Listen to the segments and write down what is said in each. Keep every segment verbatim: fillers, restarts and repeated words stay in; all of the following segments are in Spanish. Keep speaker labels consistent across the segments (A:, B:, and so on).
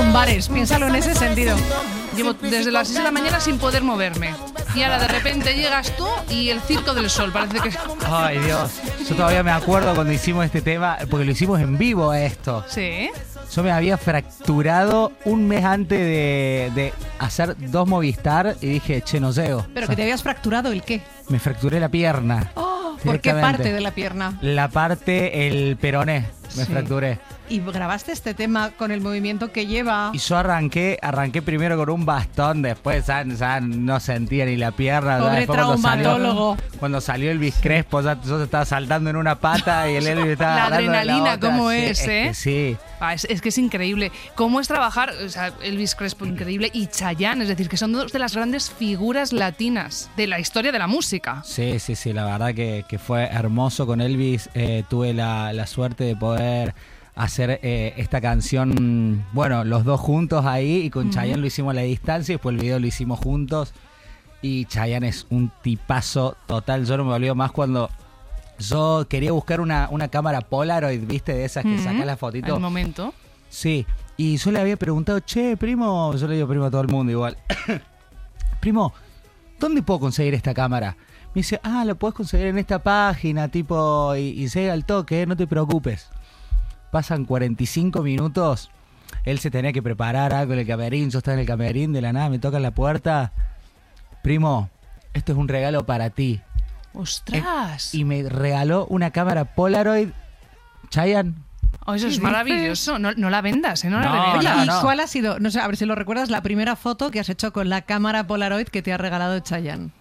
A: lumbares, piénsalo en ese sentido.
B: Llevo desde las seis de la mañana sin poder moverme. Y ahora de repente llegas tú y el Circo del Sol, parece que...
C: Ay, Dios. Yo todavía me acuerdo cuando hicimos este tema, porque lo hicimos en vivo esto.
B: Sí.
C: Yo me había fracturado un mes antes de, de hacer dos Movistar y dije, che, no llego.
A: Pero
C: O sea,
A: que te habías fracturado ¿el qué?
C: me fracturé la pierna.
A: Oh, ¿por qué
C: Directamente.
A: parte de la pierna?
C: La parte, el peroné, me
A: Sí.
C: fracturé.
A: Y grabaste este tema con el movimiento que lleva.
C: Y yo arranqué, arranqué primero con un bastón, después ya, ya no sentía ni la pierna. ya
A: Pobre
C: después cuando
A: traumatólogo.
C: Salió, cuando salió Elvis Crespo, ya yo estaba saltando en una pata y el Elvis estaba
B: La
C: agarrando de
B: adrenalina,
C: otra.
B: cómo
C: Sí,
B: es, ¿eh?
C: que sí.
B: Ah, es, es que es increíble. ¿Cómo es trabajar? O sea, Elvis Crespo, increíble, y Chayanne, es decir, que son dos de las grandes figuras latinas de la historia de la música.
C: Sí, sí, sí, la verdad que, que fue hermoso con Elvis. Eh, tuve la, la suerte de poder hacer eh, esta canción, bueno, los dos juntos ahí, y con uh-huh. Chayanne lo hicimos a la distancia y después el video lo hicimos juntos. Y Chayanne es un tipazo total. Yo no me olvido más cuando yo quería buscar una, una cámara Polaroid, ¿viste? De esas que uh-huh. sacas la fotito.
B: Al momento.
C: Sí, y yo le había preguntado, che, primo, yo le digo primo a todo el mundo igual. Primo, ¿dónde puedo conseguir esta cámara? Me dice, ah, lo puedes conseguir en esta página, tipo, y, y llega al toque, no te preocupes. Pasan cuarenta y cinco minutos, él se tenía que preparar algo en el camerín, yo estaba en el camerín, de la nada me tocan la puerta. Primo, esto es un regalo para ti.
B: ¡Ostras!
C: Eh, y me regaló una cámara Polaroid, Chayanne.
B: Oh, eso es maravilloso. No, no la vendas, ¿eh? No,
C: No,
B: la reveles.
A: Oye,
C: no,
A: ¿y
C: no.
A: cuál ha sido, no sé, a ver si lo recuerdas, la primera foto que has hecho con la cámara Polaroid que te ha regalado Chayanne?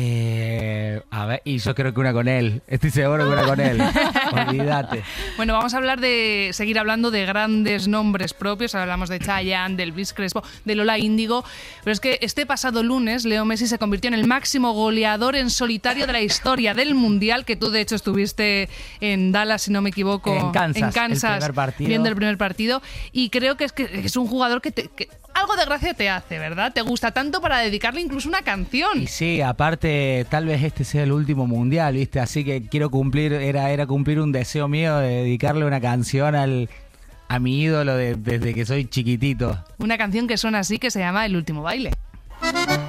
C: Eh, a ver, y yo creo que una con él. Estoy seguro que una con él. Olvídate.
B: Bueno, vamos a hablar de seguir hablando de grandes nombres propios. Hablamos de Chayanne, de Elvis Crespo, de Lola Índigo. Pero es que este pasado lunes, Leo Messi se convirtió en el máximo goleador en solitario de la historia del Mundial, que tú de hecho estuviste en Dallas, si no me equivoco.
C: En Kansas.
B: En Kansas,
C: el primer partido.
B: viendo el primer partido. Y creo que es, que es un jugador que, te, que algo de gracia te hace, ¿verdad? Te gusta tanto para dedicarle incluso una canción.
C: Y sí, aparte, tal vez este sea el último mundial, ¿viste? Así que quiero cumplir, era, era cumplir un deseo mío de dedicarle una canción al, a mi ídolo de, desde que soy chiquitito.
B: Una canción que suena así, que se llama El último baile.